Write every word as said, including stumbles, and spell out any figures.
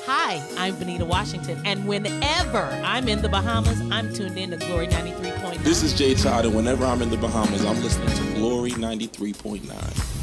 Hi, I'm Benita Washington, and whenever I'm in the Bahamas, I'm tuned in to Glory ninety-three point nine. This is Jay Todd, and whenever I'm in the Bahamas, I'm listening to Glory ninety-three point nine.